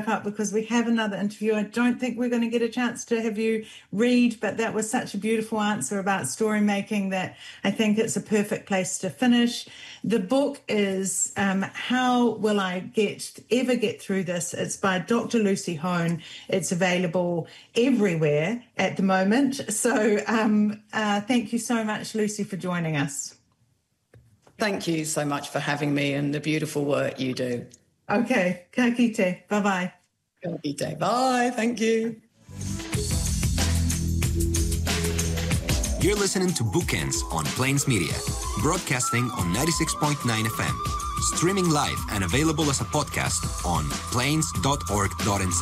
wrap up because we have another interview. I don't think we're going to get a chance to have you read, but that was such a beautiful answer about story making that I think it's a perfect place to finish. The book is How Will I Ever Get Through This? It's by Dr. Lucy Hone. It's available everywhere at the moment. So thank you so much, Lucy, for joining us. Thank you so much for having me and the beautiful work you do. Okay, ka kite. Bye-bye. Ka kite. Bye, thank you. You're listening to Bookends on Plains Media, broadcasting on 96.9 FM, streaming live and available as a podcast on plains.org.nz.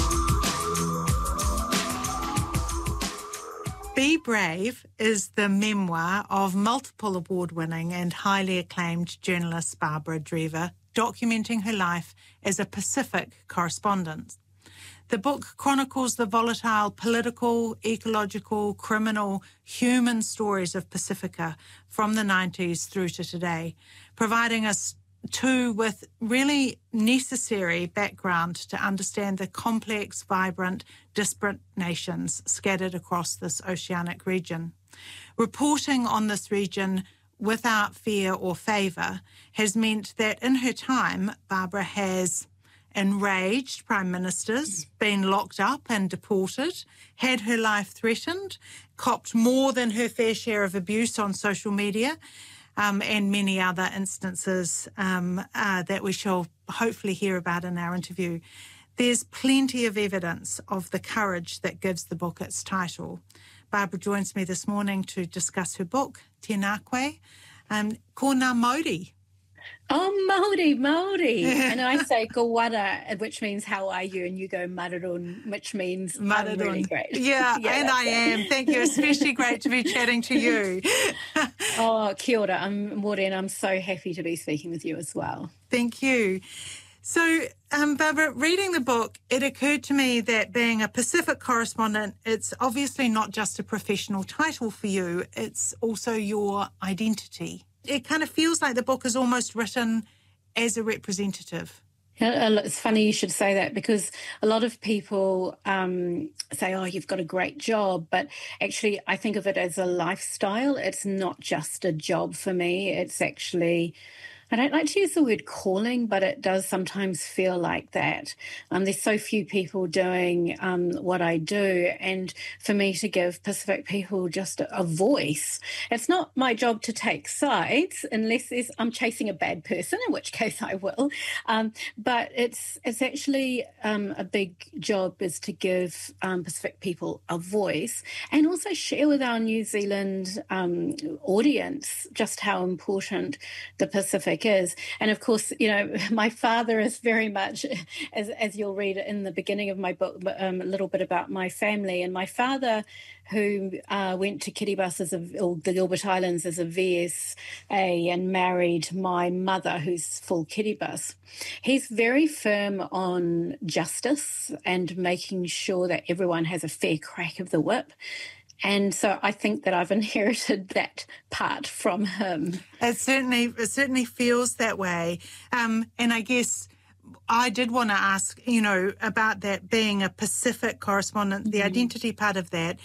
Be Brave is the memoir of multiple award-winning and highly acclaimed journalist Barbara Dreaver, documenting her life as a Pacific correspondent. The book chronicles the volatile political, ecological, criminal, human stories of Pacifica from the 90s through to today, providing us too with really necessary background to understand the complex, vibrant, disparate nations scattered across this oceanic region. Reporting on this region without fear or favour has meant that in her time, Barbara has enraged prime ministers, been locked up and deported, had her life threatened, copped more than her fair share of abuse on social media, and many other instances that we shall hopefully hear about in our interview. There's plenty of evidence of the courage that gives the book its title. Barbara joins me this morning to discuss her book, Tēnā koe, ko ngā Māori. Oh, Māori. And I say ko wara, which means how are you? And you go mararun, which means I'm really great. Yeah, and I am. Thank you. Especially great to be chatting to you. Oh, kia ora. I'm Māori and I'm so happy to be speaking with you as well. Thank you. So, Barbara, reading the book, it occurred to me that being a Pacific correspondent, it's obviously not just a professional title for you, it's also your identity. It kind of feels like the book is almost written as a representative. It's funny you should say that because a lot of people say, oh, you've got a great job. But actually, I think of it as a lifestyle. It's not just a job for me. It's actually, I don't like to use the word calling, but it does sometimes feel like that. There's so few people doing what I do. And for me to give Pacific people just a voice, it's not my job to take sides unless I'm chasing a bad person, in which case I will. But it's actually a big job is to give Pacific people a voice and also share with our New Zealand audience just how important the Pacific is. And of course, you know, my father is very much, as you'll read in the beginning of my book, a little bit about my family. And my father, who went to Kiribati or the Gilbert Islands as a VSA and married my mother, who's full Kiribati, he's very firm on justice and making sure that everyone has a fair crack of the whip. And so I think that I've inherited that part from him. It certainly feels that way. And I guess I did want to ask, you know, about that being a Pacific correspondent, the identity part of that.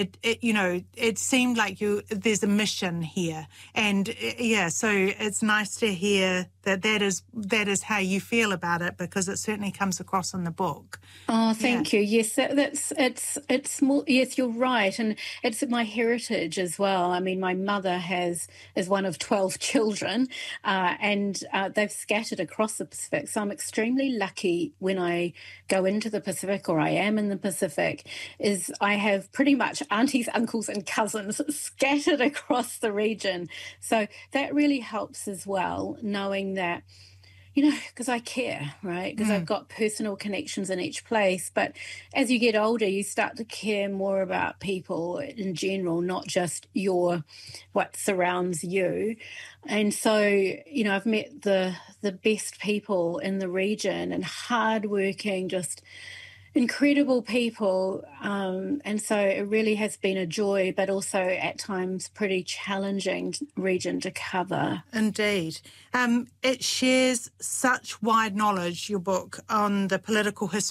It seemed like there's a mission here. And yeah, so it's nice to hear that is how you feel about it, because it certainly comes across in the book. Oh, thank you. Yes, it's more. Yes, you're right, and it's my heritage as well. I mean, my mother is one of 12 children, and they've scattered across the Pacific. So I'm extremely lucky when I go into the Pacific, or I am in the Pacific, is I have pretty much aunties, uncles, and cousins scattered across the region. So that really helps as well, knowing that, you know, because I care, right? Because I've got personal connections in each place. But as you get older, you start to care more about people in general, not just what surrounds you. And so, you know, I've met the best people in the region and hardworking, just incredible people, and so it really has been a joy, but also at times pretty challenging region to cover. Indeed. It shares such wide knowledge, your book, on the political history